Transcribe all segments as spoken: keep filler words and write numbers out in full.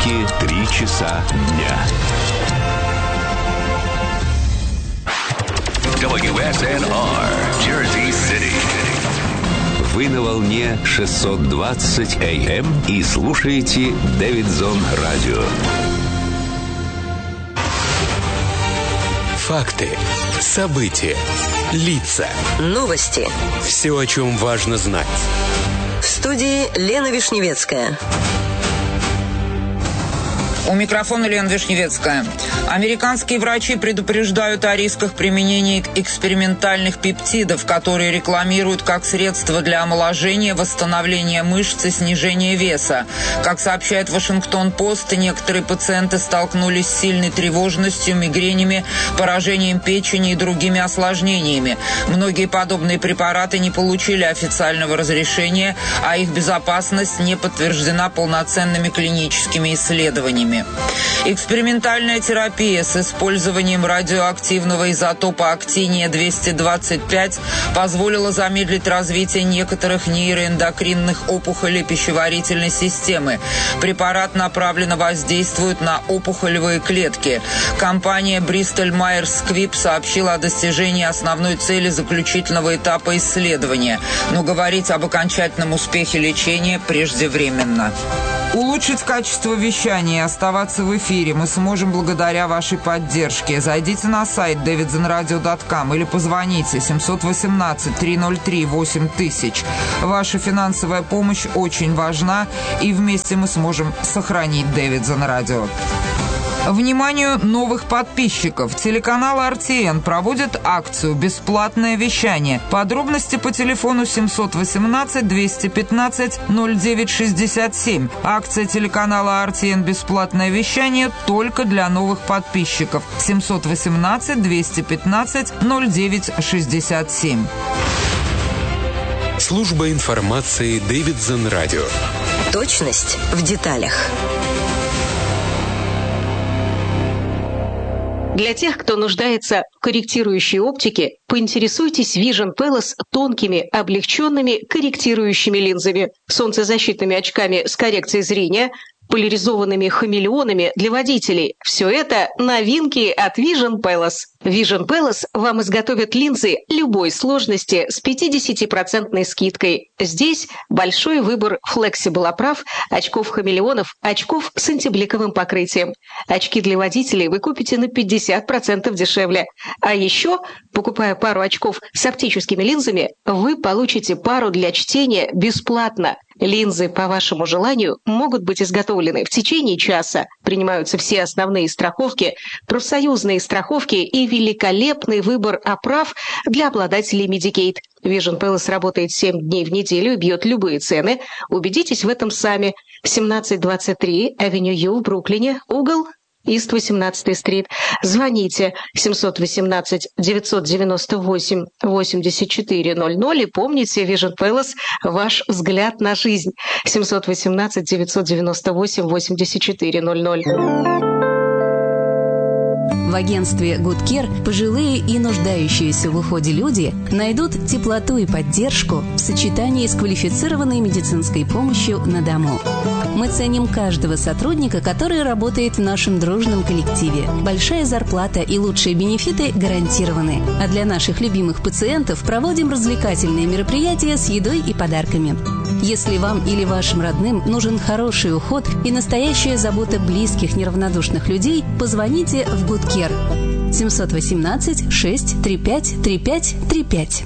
Америки три часа дня. дабл ю эс эн ар, Jersey City. Вы на волне шестьсот двадцать эй эм и слушаете Дэвидсон Радио. Факты, события, лица. Новости. Все, о чем важно знать. В студии Лена Вишневецкая. У микрофона Лена Вишневецкая. Американские врачи предупреждают о рисках применения экспериментальных пептидов, которые рекламируют как средство для омоложения, восстановления мышц и снижения веса. Как сообщает Вашингтон-Пост, некоторые пациенты столкнулись с сильной тревожностью, мигренями, поражением печени и другими осложнениями. Многие подобные препараты не получили официального разрешения, а их безопасность не подтверждена полноценными клиническими исследованиями. Экспериментальная терапия с использованием радиоактивного изотопа актиния двести двадцать пять позволила замедлить развитие некоторых нейроэндокринных опухолей пищеварительной системы. Препарат направленно воздействует на опухолевые клетки. Компания Bristol Myers Squibb сообщила о достижении основной цели заключительного этапа исследования, но говорить об окончательном успехе лечения преждевременно. Улучшить качество вещания и оставаться в эфире мы сможем благодаря вашей поддержке. Зайдите на сайт дэвидсон радио точка ком или позвоните семь один восемь три ноль три восемь тысяч. Ваша финансовая помощь очень важна, и вместе мы сможем сохранить Дэвидсон Радио. Вниманию новых подписчиков. Телеканал эр ти эн проводит акцию «Бесплатное вещание». Подробности по телефону семь один восемь двести пятнадцать ноль девять шестьдесят семь. Акция телеканала эр ти эн «Бесплатное вещание» только для новых подписчиков. семь один восемь двести пятнадцать ноль девять шестьдесят семь. Служба информации Дэвидсон Радио. Точность в деталях. Для тех, кто нуждается в корректирующей оптике, поинтересуйтесь Vision Palace тонкими, облегченными корректирующими линзами, солнцезащитными очками с коррекцией зрения, поляризованными хамелеонами для водителей. Все это новинки от Vision Palace. Vision Palace вам изготовят линзы любой сложности с пятидесятипроцентной скидкой. Здесь большой выбор флексибл оправ, очков-хамелеонов, очков с антибликовым покрытием. Очки для водителей вы купите на пятьдесят процентов дешевле. А еще, покупая пару очков с оптическими линзами, вы получите пару для чтения бесплатно. Линзы по вашему желанию могут быть изготовлены в течение часа. Принимаются все основные страховки, профсоюзные страховки и великолепный выбор оправ для обладателей Medicaid. Vision Palace работает семь дней в неделю и бьет любые цены. Убедитесь в этом сами. семнадцать двадцать три Авеню Ю в Бруклине, угол Ист восемнадцатая стрит. Звоните семь один восемь девять девять восемь восемьдесят четыре ноль ноль и помните, Vision Palace – ваш взгляд на жизнь. семь один восемь девять девять восемь восемьдесят четыре ноль ноль. В агентстве Good Care пожилые и нуждающиеся в уходе люди найдут теплоту и поддержку в сочетании с квалифицированной медицинской помощью на дому. Мы ценим каждого сотрудника, который работает в нашем дружном коллективе. Большая зарплата и лучшие бенефиты гарантированы. А для наших любимых пациентов проводим развлекательные мероприятия с едой и подарками. Если вам или вашим родным нужен хороший уход и настоящая забота близких неравнодушных людей, позвоните в Good Care. семь один восемь шесть три пять три пять три пять.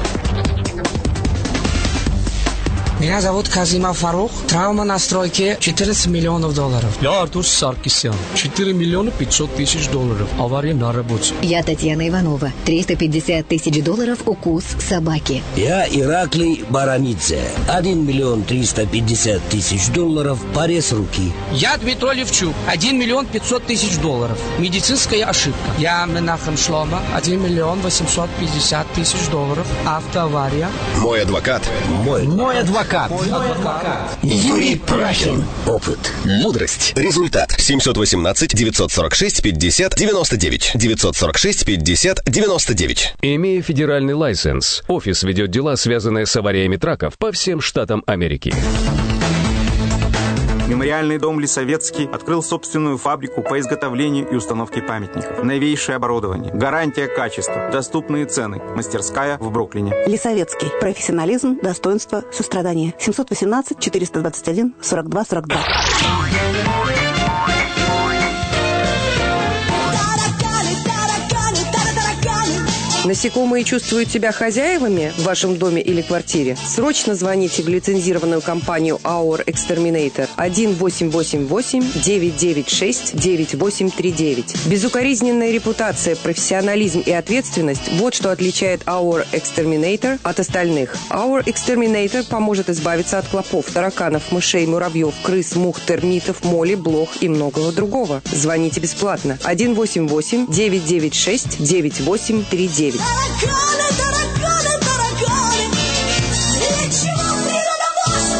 Меня зовут Казимов Фарух. Травма на стройке четырнадцать миллионов долларов. Я Артур Саркисян. четыре миллиона пятьсот тысяч долларов. Авария на работе. Я Татьяна Иванова. триста пятьдесят тысяч долларов укус собаки. Я Ираклий Барамидзе. один миллион триста пятьдесят тысяч долларов. Порез руки. Я Дмитрий Левчук. один миллион пятьсот тысяч долларов. Медицинская ошибка. Я Менахем Шлома. один миллион восемьсот пятьдесят тысяч долларов. Автоавария. Мой адвокат. Мой. Мой адвокат. Юрий Прахин. Опыт. Мудрость. Результат. семь один восемь девять сорок шесть пятьдесят девяносто девять. девять сорок шесть пятьдесят девяносто девять. Имея федеральный лайсенс, офис ведет дела, связанные с авариями траков по всем штатам Америки. Мемориальный дом «Лисовецкий» открыл собственную фабрику по изготовлению и установке памятников. Новейшее оборудование, гарантия качества, доступные цены. Мастерская в Бруклине. Лисовецкий. Профессионализм, достоинство, сострадание. семьсот восемнадцать четыреста двадцать один сорок два сорок два. Насекомые чувствуют себя хозяевами в вашем доме или квартире? Срочно звоните в лицензированную компанию Our Exterminator один восемь восемь восемь девять девять шесть девять восемь три девять. Безукоризненная репутация, профессионализм и ответственность – вот что отличает Our Exterminator от остальных. Our Exterminator поможет избавиться от клопов, тараканов, мышей, муравьев, крыс, мух, термитов, моли, блох и многого другого. Звоните бесплатно. один восемь восемь девять девять шесть девять восемь три девять. Тараканы, тараканы, тараканы, для чего природа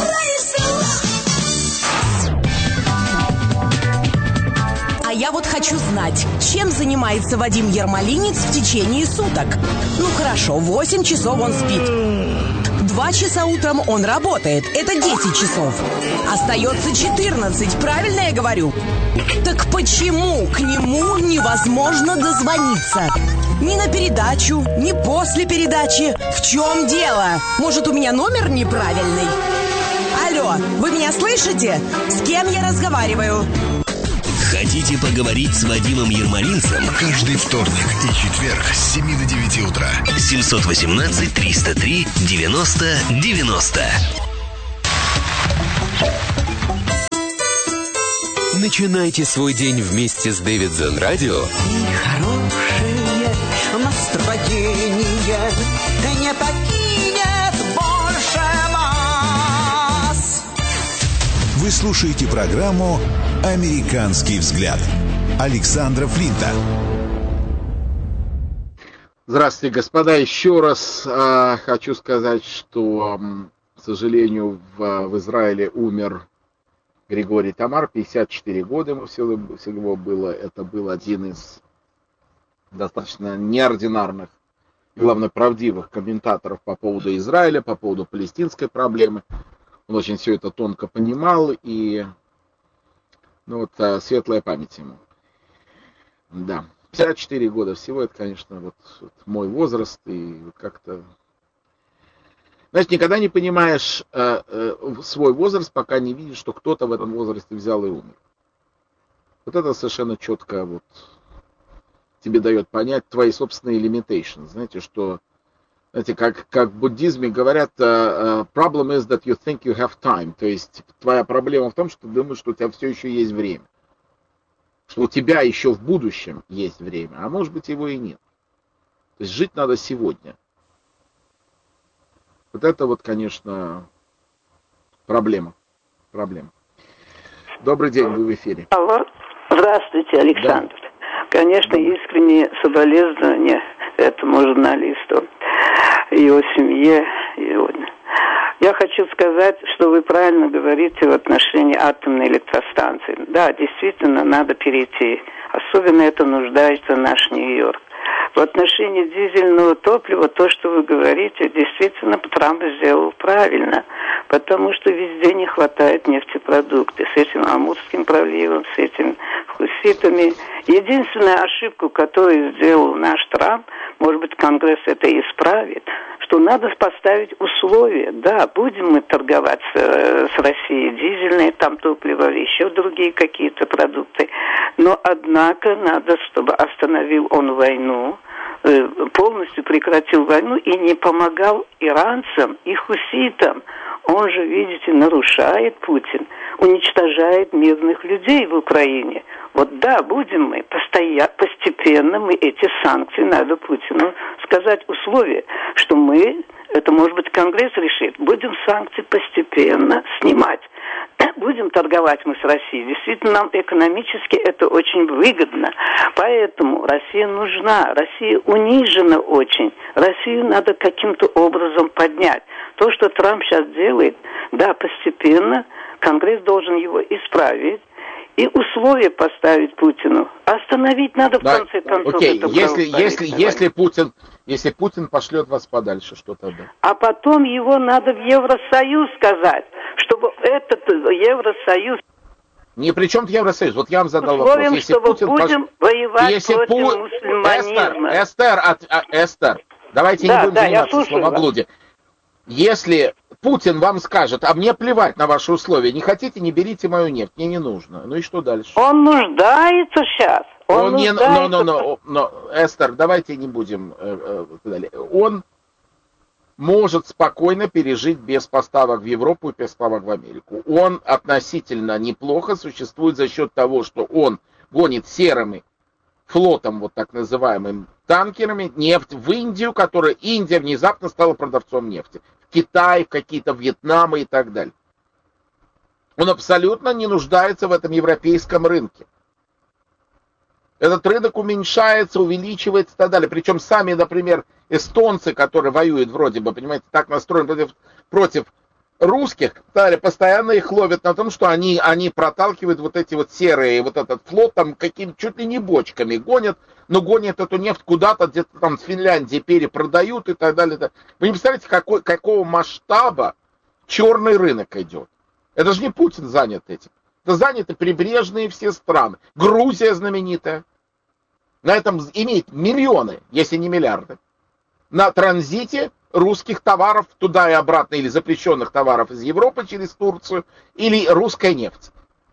вас произвела? А я вот хочу знать, чем занимается Вадим Ермолинец в течение суток. Ну хорошо, восемь часов он спит. Два часа утром он работает, это десять часов. Остается четырнадцать, правильно я говорю? Так почему к нему невозможно дозвониться? Ни на передачу, ни после передачи. В чем дело? Может, у меня номер неправильный? Алло, вы меня слышите? С кем я разговариваю? Хотите поговорить с Вадимом Ермолинцем? Каждый вторник и четверг с семи до девяти утра. семь один восемь триста три девяносто девяносто. Начинайте свой день вместе с Дэвидсон Радио. Хорошее настроение не покинет больше вас. Вы слушаете программу «Американский взгляд» Александра Флинта. Здравствуйте, господа. Еще раз э, хочу сказать, что, э, к сожалению, в, в Израиле умер Григорий Тамар, пятьдесят четыре года ему всего, всего было. Это был один из достаточно неординарных, главное, правдивых комментаторов по поводу Израиля, по поводу палестинской проблемы. Он очень все это тонко понимал, и ну, вот, светлая память ему. Да, пятьдесят четыре года всего, это, конечно, вот, вот мой возраст, и как-то... Знаешь, никогда не понимаешь э, э, свой возраст, пока не видишь, что кто-то в этом возрасте взял и умер. Вот это совершенно четко вот тебе дает понять твои собственные limitations. Знаете, что, знаете, как, как в буддизме говорят, uh, problem is that you think you have time. То есть твоя проблема в том, что ты думаешь, что у тебя все еще есть время. Что у тебя еще в будущем есть время, а может быть его и нет. То есть жить надо сегодня. Вот это вот, конечно, проблема. Проблема. Добрый день, вы в эфире. Алло. Здравствуйте, Александр. Да. Конечно, искренние соболезнования этому журналисту, его семье. Его... Я хочу сказать, что вы правильно говорите в отношении атомной электростанции. Да, действительно, надо перейти. Особенно это нуждается наш Нью-Йорк. В отношении дизельного топлива, то, что вы говорите, действительно Трамп сделал правильно, потому что везде не хватает нефтепродуктов. С этим Амурским проливом, с этими хуситами. Единственная ошибка, которую сделал наш Трамп, может быть, Конгресс это исправит, что надо поставить условия. Да, будем мы торговать с, с Россией дизельное, там топливо, еще другие какие-то продукты. Но, однако, надо, чтобы остановил он войну, полностью прекратил войну и не помогал иранцам и хуситам. Он же, видите, нарушает Путин, уничтожает мирных людей в Украине. Вот да, будем мы постоянно, постепенно, мы эти санкции, надо Путину сказать условия, что мы, это может быть Конгресс решит, будем санкции постепенно снимать. Будем торговать мы с Россией. Действительно, нам экономически это очень выгодно. Поэтому Россия нужна. Россия унижена очень. Россию надо каким-то образом поднять. То, что Трамп сейчас делает, да, постепенно, Конгресс должен его исправить и условия поставить Путину. Остановить надо в да, конце концов. Окей, если, если, если, Путин, если Путин пошлет вас подальше, что тогда? А потом его надо в Евросоюз сказать, чтобы этот Евросоюз Не при чем Евросоюз. Вот я вам задал Условием, вопрос. Если что Путин, будем пош... воевать если против Пу... мусульманизма. Эстер, Эстер, от, а, Эстер, давайте Да, не будем да, заниматься словоблудием. Если Путин вам скажет, а мне плевать на ваши условия, не хотите, не берите мою нефть, мне не нужно. Ну и что дальше? Он нуждается сейчас. Он, Он не, нуждается... но, но, но, но, Эстер, давайте не будем. Э, э, он может спокойно пережить без поставок в Европу и без поставок в Америку. Он относительно неплохо существует за счет того, что он гонит серыми флотом, вот так называемым танкерами, нефть в Индию, которая Индия внезапно стала продавцом нефти. В Китай, в какие-то Вьетнамы и так далее. Он абсолютно не нуждается в этом европейском рынке. Этот рынок уменьшается, увеличивается и так далее. Причем сами, например, эстонцы, которые воюют вроде бы, понимаете, так настроены против, против русских, далее, постоянно их ловят на том, что они, они проталкивают вот эти вот серые, вот этот флот там каким чуть ли не бочками гонят, но гонят эту нефть куда-то, где-то там с Финляндии перепродают и так далее. Вы не представляете, какой, какого масштаба черный рынок идет. Это же не Путин занят этим. Это заняты прибрежные все страны. Грузия знаменитая. На этом имеет миллионы, если не миллиарды. На транзите русских товаров туда и обратно, или запрещенных товаров из Европы через Турцию, или русская нефть.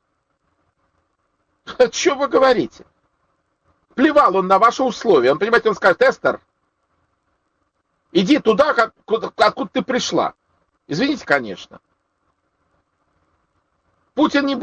Что вы говорите? Плевал он на ваши условия. Он, понимаете, он скажет: Эстер, иди туда, откуда, откуда ты пришла. Извините, конечно. Путин не будет